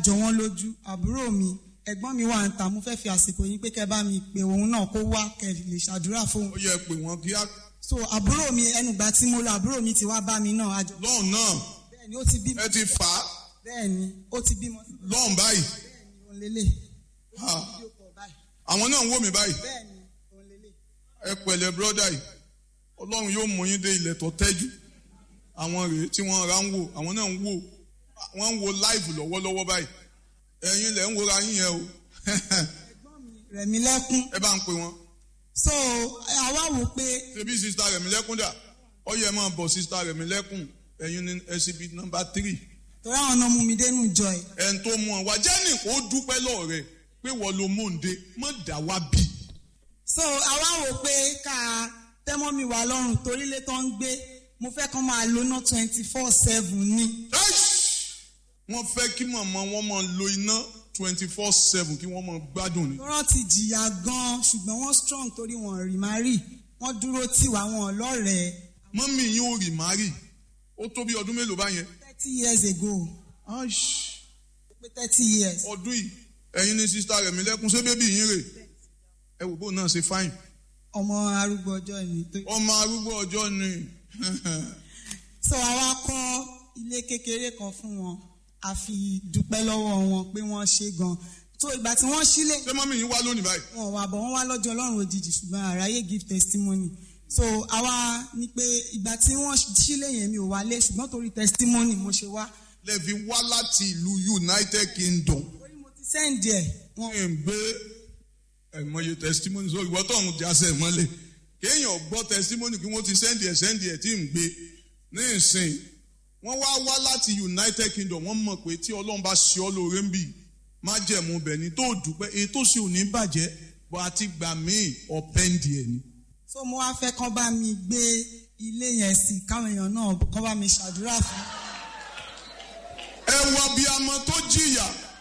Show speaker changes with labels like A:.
A: jọ wọ́n lójú. Àbúrò mi, ẹ̀gbọ́n mi wà ń ta, mo fẹ́ fi àsìkò yín pé kẹ́ bá mi pè òun náà kó wá kẹ́ lè ṣàdúrà fún.
B: Ó yẹ pé wọ́n kí á.
A: So àbúrò mi ẹnùgbà tí mo lọ àbúrò mi ti wá bá mi náà.
B: Lọ́hùn náà.
A: Bẹ́ẹ̀ni ó ti bímọ.
B: Ẹ ti fà á.
A: Bẹ́ẹ̀ni ó ti bímọ.
B: Lọ́hùn báyìí.
A: Bẹ́ẹ̀ni òun lélẹ̀.
B: Àwọn náà ń wò mí báyìí.
A: Bẹ́ẹ̀ni òun lélẹ̀.
B: Ẹ pẹ̀lẹ́ bírọ́dà yìí. Ọlọ́run yóò mú yín dé ilẹ̀ tó tẹ́jú. Àwọn rèé tí wọ́n ra ń wò, àwọn náà ń wò. Wọ́n ń wo live lọ́wọ́lọ́wọ́ báyìí. Ẹ̀yin lẹ̀ ń wòra yín yẹn o.
A: Ẹ̀gbọ́n mi Rẹ̀mílẹ́kún.
B: Ẹ bá ń pè wọ́n.
A: So àwa wò pé.
B: Ṣebí sista Rẹ̀mílẹ́kún dà? Ó yẹ máa bọ̀ sista Rẹ̀mílẹ́kún. Ẹ̀yin ní exhibit number 3.
A: Torí àwọn ọ̀nà mú mi dénú jọ ẹ̀.
B: Ẹn tó mú ọ wá jẹ́ nìkan ó dúpẹ́ lọ́ọ̀ rẹ̀ pé wọ́n lo mòǹde mọ́ dà wá bí.
A: So àwa wò pé ká tẹ́mọ́ mi wà lọ́rùn torílé tó ń gbé mo fẹ́ kán máa lo iná 24/7 ni.
B: Wọ́n fẹ́ kí màmá wọn máa lo iná 24/7 kí wọ́n máa gbádùn ni.
A: Wọ́n ti jìyà gan-an ṣùgbọ́n wọ́n strong torí wọn rí márì wọ́n dúró tì wá wọn lọ́rẹ̀ẹ́.
B: Mọ́mì yín ò rí márì ó tó bí ọdún mélòó báyẹn.
A: 30 years ago. Pé 30 years.
B: Ọdún yìí ẹ̀yin ní sista Rẹ̀mílẹ́kún ṣé bébí yín rè ẹ wò bó náà ṣe fáìn.
A: Ọmọ arúgbó ọjọ́ ni.
B: Ọmọ arúgbó ọjọ́ ni.
A: So àwa kọ́ ilé kékeré kan fún wọn a fi dúpẹ́ lọ́wọ́ wọn pé wọ́n ṣe gan. So ìgbà tí wọ́n sílé.
B: Ṣé mọ́mì yín wá lónìí báyìí?
A: Wọ́n wà bọ̀ wọ́n wá lọ́jọ́ Ọlọ́run òjijì ṣùgbọ́n àráyé give testimony. So àwa ní pé ìgbà tí wọ́n sílé yẹn mi ò wálé ṣùgbọ́n torí testimony mo ṣe wá.
B: Lẹ́fi wá láti ìlú United Kingdom.
A: Orí mo ti sẹ́ǹdì ẹ̀.
B: Wọ́n ń gbé ẹ̀mọye testimony sórí ìwọ́ tó ń jásẹ̀ mọ́lẹ̀. Kéèyàn gbọ́ testimony kí wọ́n ti sẹ́ǹdì ẹ̀ tí ń gbé ní ìsìn. Wọ́n wá láti United Kingdom wọ́n mọ̀ pé tí Ọlọ́run bá ṣe ọ́ lóore ń bì má jẹ̀mú bẹ̀ ni tó dùpẹ́ èyí tó sì ò ní bàjẹ́ bọ́ àti gbà míì ọ̀pẹ́ǹdì ẹ̀ ni.
A: So mo wá fẹ́ kán bá mi gbé ilé yẹn sí káwọn èèyàn náà kán bá mi ṣàdúrà fún.
B: Ẹ wọ abiyamọ tó jìyà